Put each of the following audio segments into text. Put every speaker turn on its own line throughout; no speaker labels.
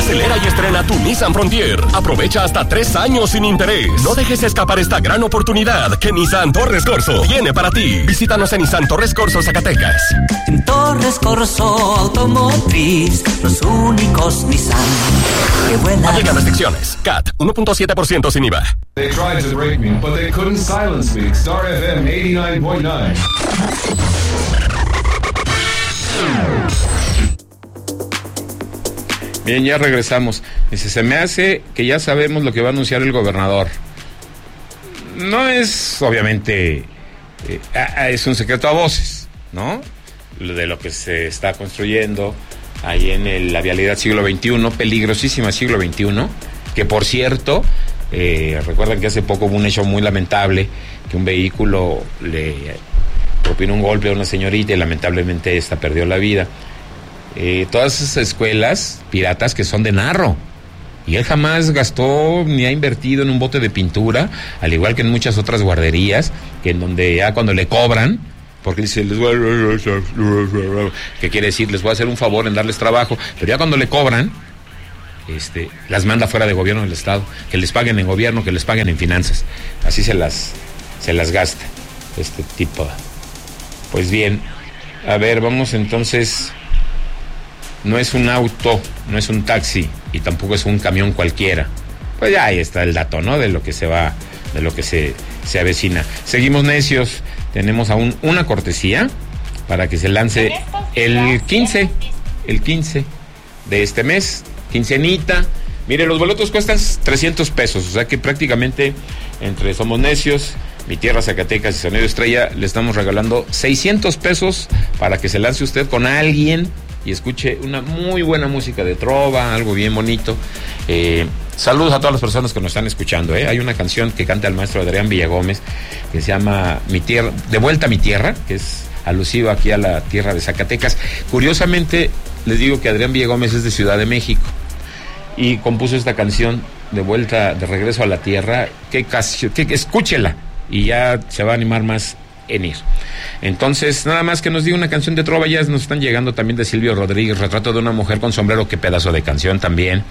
Acelera y estrena tu Nissan Frontier. Aprovecha hasta 3 años sin interés. No dejes escapar esta gran oportunidad que Nissan Torres Corzo tiene para ti. Visítanos en Nissan Torres Corzo, Zacatecas.
En Torres Corzo Automotriz, los únicos Nissan que vuelan.
Aplica restricciones. CAT 1.7% sin IVA.
They tried to break me, but they couldn't silence me. Star FM 89.9.
Bien, ya regresamos. Dice, se me hace que ya sabemos lo que va a anunciar el gobernador. No es, obviamente, es un secreto a voces, ¿no? De lo que se está construyendo ahí en la vialidad siglo XXI, peligrosísima siglo XXI, que por cierto, recuerdan que hace poco hubo un hecho muy lamentable, que un vehículo le propinó un golpe a una señorita y lamentablemente esta perdió la vida. Todas esas escuelas piratas que son de Narro, y él jamás gastó ni ha invertido en un bote de pintura, al igual que en muchas otras guarderías, que en donde ya cuando le cobran, porque dice, ¿qué quiere decir? Les voy a hacer un favor en darles trabajo, pero ya cuando le cobran, las manda fuera de gobierno del estado, que les paguen en gobierno, que les paguen en finanzas, así se las gasta este tipo. Pues bien, a ver, vamos entonces. No es un auto, no es un taxi y tampoco es un camión cualquiera. Pues ya ahí está el dato, ¿no? De lo que se va, de lo que se avecina. Seguimos necios, tenemos aún una cortesía para que se lance el 15 de este mes, quincenita. Mire, los boletos cuestan 300 pesos, o sea que prácticamente entre Somos Necios, Mi Tierra Zacatecas y Sonido Estrella le estamos regalando 600 pesos para que se lance usted con alguien y escuche una muy buena música de trova, algo bien bonito. Saludos a todas las personas que nos están escuchando. Hay una canción que canta el maestro Adrián Villagómez que se llama Mi Tierra, De Vuelta a Mi Tierra, que es alusiva aquí a la tierra de Zacatecas. Curiosamente, les digo que Adrián Villagómez es de Ciudad de México y compuso esta canción de vuelta, de regreso a la tierra, que escúchela y ya se va a animar más en ir. Entonces, nada más que nos diga una canción de trova, ya nos están llegando también de Silvio Rodríguez, Retrato de una mujer con sombrero, qué pedazo de canción también,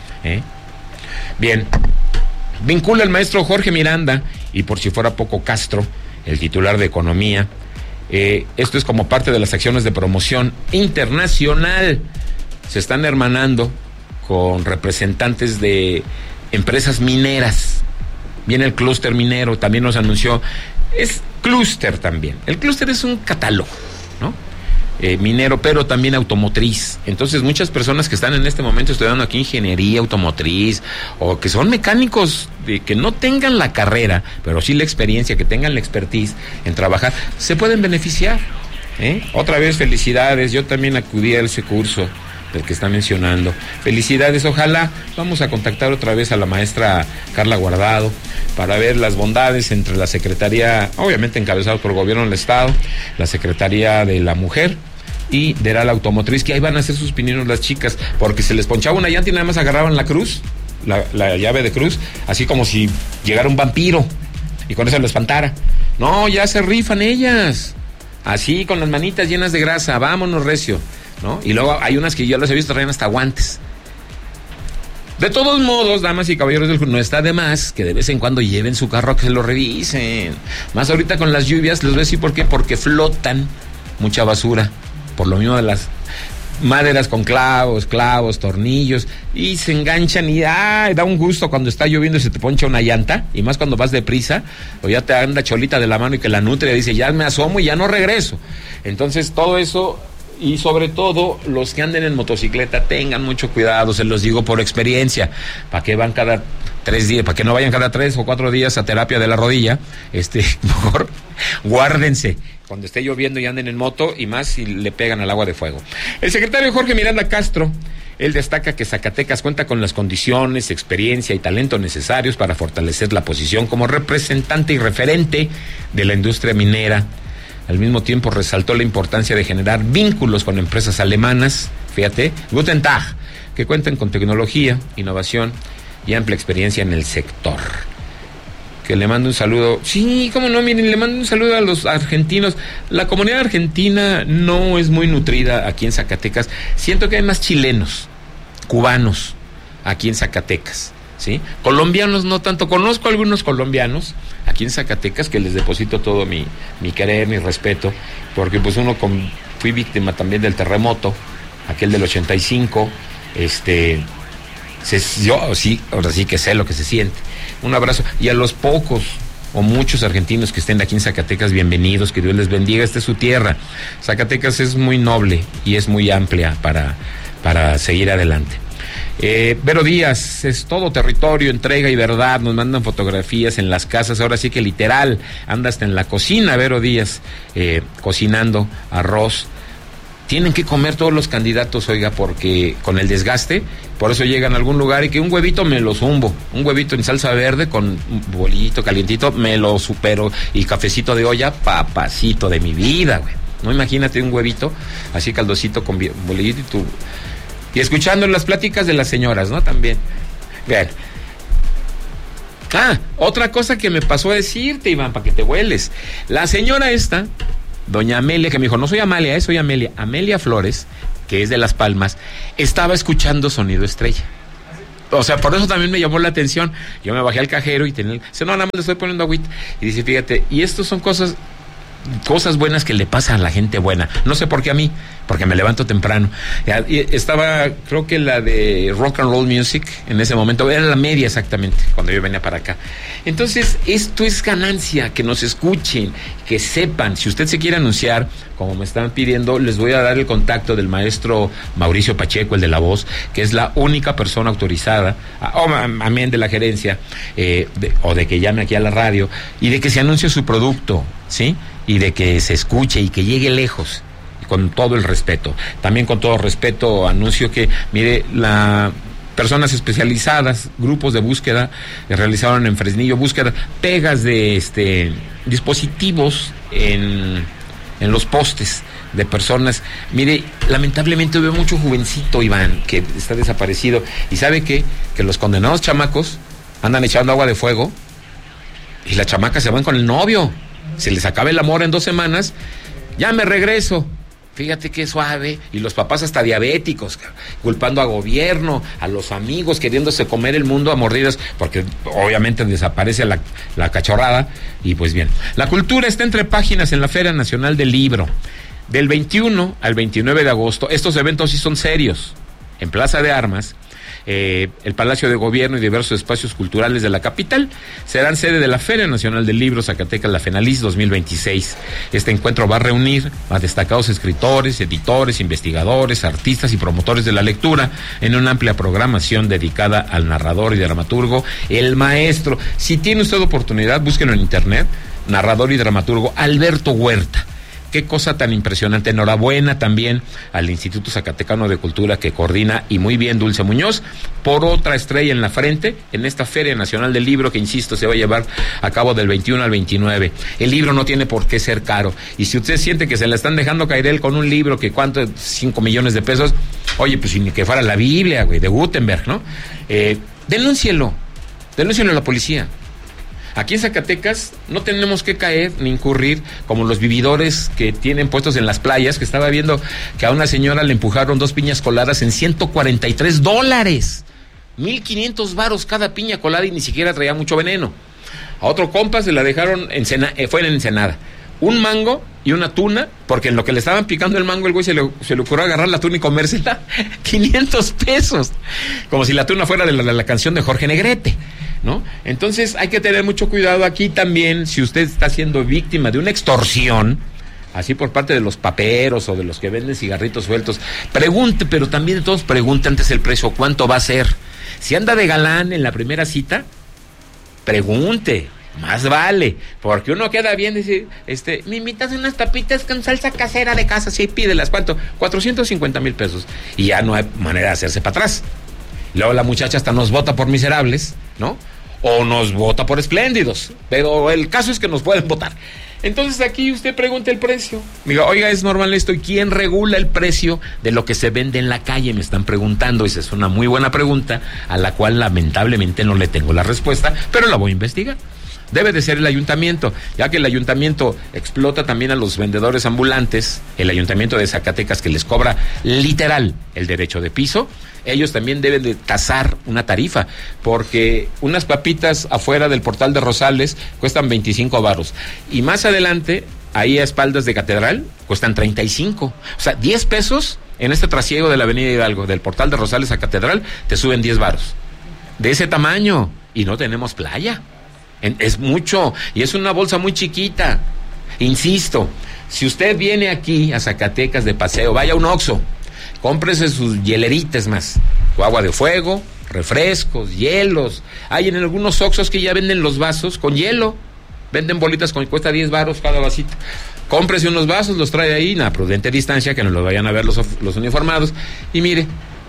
Bien, vincula el maestro Jorge Miranda, y por si fuera poco Castro, el titular de Economía. Esto es como parte de las acciones de promoción internacional. Se están hermanando con representantes de empresas mineras. Viene el clúster minero, también nos anunció. Es clúster también. El clúster es un catálogo, ¿no? Minero, pero también automotriz. Entonces, muchas personas que están en este momento estudiando aquí ingeniería automotriz, o que son mecánicos que no tengan la carrera, pero sí la experiencia, que tengan la expertise en trabajar, se pueden beneficiar. Otra vez, felicidades. Yo también acudí a ese curso del que está mencionando. Felicidades, ojalá vamos a contactar otra vez a la maestra Carla Guardado para ver las bondades entre la Secretaría, obviamente encabezado por el Gobierno del Estado, la Secretaría de la Mujer y de la Automotriz, que ahí van a hacer sus pininos las chicas, porque se les ponchaba una llanta y nada más agarraban la cruz, la llave de cruz, así como si llegara un vampiro y con eso lo espantara. No, ya se rifan ellas, así con las manitas llenas de grasa, vámonos recio, ¿no? Y luego hay unas que yo las he visto traen hasta guantes. De todos modos, damas y caballeros del club, no está de más que de vez en cuando lleven su carro a que se lo revisen. Más ahorita con las lluvias, les voy a decir por qué, porque flotan mucha basura, por lo mismo de las maderas con clavos, tornillos, y se enganchan y da un gusto cuando está lloviendo y se te poncha una llanta, y más cuando vas deprisa, o ya te anda cholita de la mano y que la nutria dice, ya me asomo y ya no regreso. Entonces, todo eso. Y sobre todo, los que anden en motocicleta, tengan mucho cuidado, se los digo por experiencia. ¿Para qué van cada 3 días? ¿Para que no vayan cada 3 o 4 días a terapia de la rodilla? Mejor guárdense cuando esté lloviendo y anden en moto, y más si le pegan al agua de fuego. El secretario Jorge Miranda Castro, él destaca que Zacatecas cuenta con las condiciones, experiencia y talento necesarios para fortalecer la posición como representante y referente de la industria minera. Al mismo tiempo resaltó la importancia de generar vínculos con empresas alemanas, fíjate, Guten Tag, que cuentan con tecnología, innovación y amplia experiencia en el sector. Que le mando un saludo. Sí, cómo no, miren, le mando un saludo a los argentinos. La comunidad argentina no es muy nutrida aquí en Zacatecas. Siento que hay más chilenos, cubanos, aquí en Zacatecas, ¿sí? Colombianos no tanto, conozco algunos colombianos aquí en Zacatecas que les deposito todo mi querer, mi respeto, porque pues fui víctima también del terremoto, aquel del 85, yo sí, ahora sí que sé lo que se siente. Un abrazo, y a los pocos o muchos argentinos que estén aquí en Zacatecas, bienvenidos, que Dios les bendiga, esta es su tierra. Zacatecas es muy noble y es muy amplia para seguir adelante. Vero Díaz, es todo territorio, entrega y verdad, nos mandan fotografías en las casas, ahora sí que literal, anda hasta en la cocina Vero Díaz, cocinando arroz. Tienen que comer todos los candidatos, oiga, porque con el desgaste, por eso llegan a algún lugar y que un huevito me lo zumbo, un huevito en salsa verde con un bolillito calientito, me lo supero, y cafecito de olla, papacito de mi vida, güey. No, imagínate un huevito, así caldosito con bolillito y escuchando las pláticas de las señoras, ¿no? También. Bien. Otra cosa que me pasó a decirte, Iván, para que te hueles. La señora esta, doña Amelia, que me dijo, no soy Amalia, soy Amelia. Amelia Flores, que es de Las Palmas, estaba escuchando Sonido Estrella. O sea, por eso también me llamó la atención. Yo me bajé al cajero y dice, no, nada más le estoy poniendo agüita. Y dice, fíjate, y estos son cosas buenas que le pasan a la gente buena. No sé por qué a mí, porque me levanto temprano. Estaba, creo que la de Rock and Roll Music, en ese momento, era la media exactamente, cuando yo venía para acá. Entonces, esto es ganancia, que nos escuchen, que sepan. Si usted se quiere anunciar, como me están pidiendo, les voy a dar el contacto del maestro Mauricio Pacheco, el de la voz, que es la única persona autorizada, amén de la gerencia, o de que llame aquí a la radio, y de que se anuncie su producto, ¿sí? Y de que se escuche y que llegue lejos, y con todo el respeto. También con todo respeto anuncio que, mire, personas especializadas, grupos de búsqueda, realizaron en Fresnillo pegas de dispositivos en los postes de personas. Mire, lamentablemente veo mucho jovencito, Iván, que está desaparecido, y ¿sabe qué? Que los condenados chamacos andan echando agua de fuego y las chamacas se van con el novio. Se les acaba el amor en 2 semanas, ya me regreso. Fíjate qué suave. Y los papás hasta diabéticos, culpando a gobierno, a los amigos, queriéndose comer el mundo a mordidas, porque obviamente desaparece la cachorrada. Y pues bien, la cultura está entre páginas en la Feria Nacional del Libro, del 21 al 29 de agosto. Estos eventos sí son serios. En Plaza de Armas, el Palacio de Gobierno y diversos espacios culturales de la capital serán sede de la Feria Nacional del Libro Zacatecas, la FENALIZ 2026. Este encuentro va a reunir a destacados escritores, editores, investigadores, artistas y promotores de la lectura en una amplia programación dedicada al narrador y dramaturgo, el maestro. Si tiene usted oportunidad, búsquenlo en internet, narrador y dramaturgo Alberto Huerta. Qué cosa tan impresionante. Enhorabuena también al Instituto Zacatecano de Cultura, que coordina, y muy bien, Dulce Muñoz, por otra estrella en la frente en esta Feria Nacional del Libro, que insisto, se va a llevar a cabo del 21 al 29. El libro no tiene por qué ser caro, y si usted siente que se la están dejando caer él con un libro que cuánto, 5 millones de pesos, oye, pues ni que fuera la Biblia, güey, de Gutenberg, ¿no? Denúncielo a la policía. Aquí en Zacatecas no tenemos que caer ni incurrir como los vividores que tienen puestos en las playas, que estaba viendo que a una señora le empujaron 2 piñas coladas en $143. 1,500 varos cada piña colada, y ni siquiera traía mucho veneno. A otro compa se la dejaron, fue en Ensenada, un mango y una tuna, porque en lo que le estaban picando el mango, el güey se le ocurrió agarrar la tuna y comérsela. 500 pesos. Como si la tuna fuera de la canción de Jorge Negrete, ¿no? Entonces hay que tener mucho cuidado aquí también. Si usted está siendo víctima de una extorsión, así por parte de los paperos o de los que venden cigarritos sueltos, pregunte, pero también de todos pregunte antes el precio, cuánto va a ser. Si anda de galán en la primera cita, pregunte, más vale, porque uno queda bien, dice, me invitas unas papitas con salsa casera de casa, sí, pídelas, ¿cuánto? 450,000 pesos, y ya no hay manera de hacerse para atrás. Luego la muchacha hasta nos vota por miserables, ¿no? O nos vota por espléndidos, pero el caso es que nos pueden votar. Entonces aquí usted pregunta el precio. Diga, oiga, ¿es normal esto? ¿Y quién regula el precio de lo que se vende en la calle? Me están preguntando. Esa es una muy buena pregunta, a la cual lamentablemente no le tengo la respuesta, pero la voy a investigar. Debe de ser el ayuntamiento, ya que el ayuntamiento explota también a los vendedores ambulantes, el ayuntamiento de Zacatecas, que les cobra literal el derecho de piso. ellos también deben de tasar una tarifa, porque unas papitas afuera del portal de Rosales cuestan 25 varos, y más adelante, ahí a espaldas de Catedral, cuestan 35. O sea, 10 pesos en este trasiego de la avenida Hidalgo, del portal de Rosales a Catedral, te suben 10 varos. De ese tamaño, y no tenemos playa. Es mucho, y es una bolsa muy chiquita. Insisto, si usted viene aquí a Zacatecas de paseo, vaya a un Oxxo, cómprese sus hieleritas más, su agua de fuego, refrescos, hielos. Hay en algunos Oxxos que ya venden los vasos con hielo, venden bolitas con, cuesta 10 varos cada vasito. Cómprese unos vasos, los trae ahí, a prudente distancia, que no los vayan a ver los uniformados, y mire,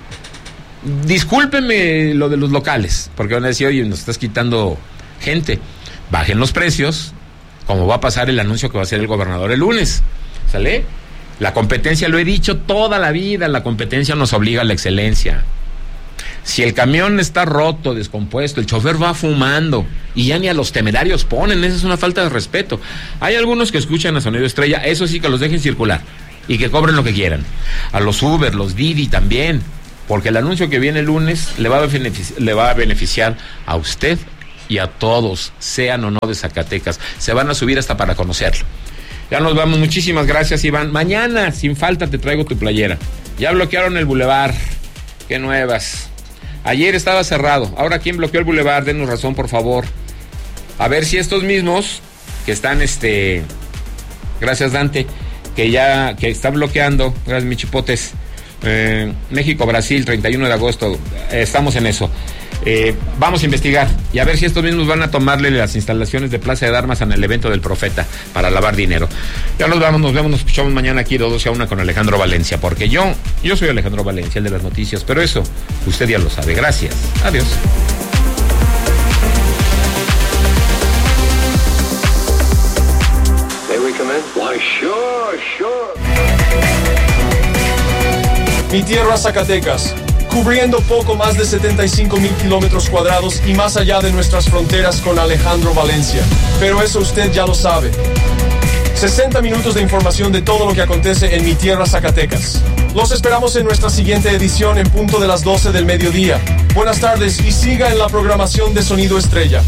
discúlpeme lo de los locales, porque van a decir, oye, nos estás quitando gente. Bajen los precios, como va a pasar el anuncio que va a hacer el gobernador el lunes, ¿sale? La competencia, lo he dicho toda la vida, la competencia nos obliga a la excelencia. Si el camión está roto, descompuesto, el chofer va fumando y ya ni a los temerarios ponen, esa es una falta de respeto. Hay algunos que escuchan a Sonido Estrella, eso sí, que los dejen circular y que cobren lo que quieran. A los Uber, los Didi también, porque el anuncio que viene el lunes le va a beneficiar a usted y a todos, sean o no de Zacatecas. Se van a subir hasta para conocerlo. Ya nos vamos, muchísimas gracias, Iván. Mañana, sin falta, te traigo tu playera. Ya bloquearon el bulevar, qué nuevas. Ayer estaba cerrado, ahora ¿quién bloqueó el bulevar? Denos razón, por favor. A ver si estos mismos que están, gracias, Dante, que está bloqueando, gracias, mi chipotes, México-Brasil, 31 de agosto, estamos en eso. Vamos a investigar y a ver si estos mismos van a tomarle las instalaciones de Plaza de Armas en el evento del Profeta para lavar dinero. Ya nos vamos, nos vemos, nos escuchamos mañana aquí de 12 a 1 con Alejandro Valencia, porque yo soy Alejandro Valencia, el de las noticias, pero eso usted ya lo sabe. Gracias, adiós.
May we come in? Why, sure.
Mi tierra, Zacatecas, cubriendo poco más de 75,000 kilómetros cuadrados y más allá de nuestras fronteras con Alejandro Valencia. Pero eso usted ya lo sabe. 60 minutos de información de todo lo que acontece en mi tierra, Zacatecas. Los esperamos en nuestra siguiente edición en punto de las 12 del mediodía. Buenas tardes y siga en la programación de Sonido Estrella.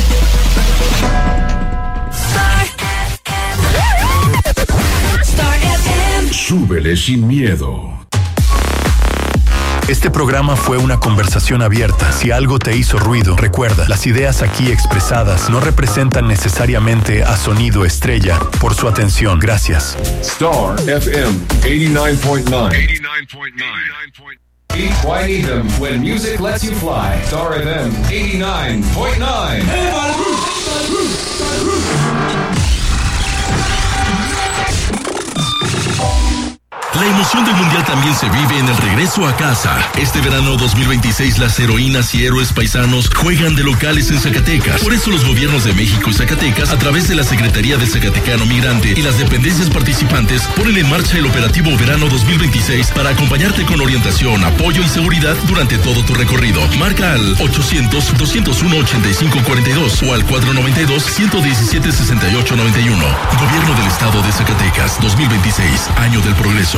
Súbele sin miedo.
Este programa fue una conversación abierta. Si algo te hizo ruido, recuerda, las ideas aquí expresadas no representan necesariamente a Sonido Estrella. Por su atención, gracias.
Star FM 89.9. Be quiet them when music lets you fly. Star FM 89.9.
La emoción del Mundial también se vive en el regreso a casa. Este verano 2026 las heroínas y héroes paisanos juegan de locales en Zacatecas. Por eso los gobiernos de México y Zacatecas, a través de la Secretaría del Zacatecano Migrante y las dependencias participantes, ponen en marcha el operativo Verano 2026 para acompañarte con orientación, apoyo y seguridad durante todo tu recorrido. Marca al 800-201-8542 o al 492-117-6891. Gobierno del Estado de Zacatecas 2026, Año del Progreso.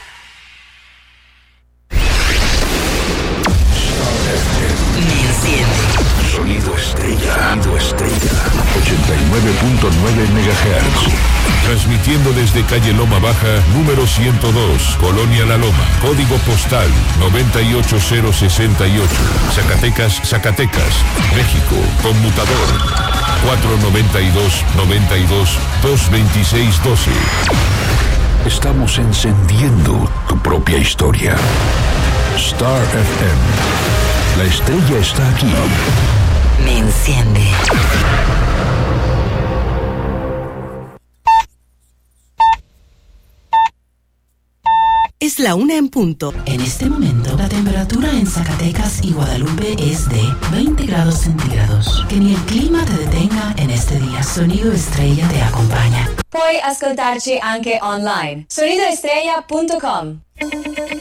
Sonido Estrella. 89.9 MHz.
Transmitiendo desde calle Loma Baja, número 102, Colonia La Loma. Código postal 98068. Zacatecas, México. Conmutador 492-92-226-12.
Estamos encendiendo tu propia historia. Star FM. La estrella está aquí.
Me enciende.
Es la 1 en punto. En este momento, la temperatura en Zacatecas y Guadalupe es de 20 grados centígrados. Que ni el clima te detenga en este día. Sonido Estrella te acompaña.
Puoi ascoltarci anche online. Sonidoestrella.com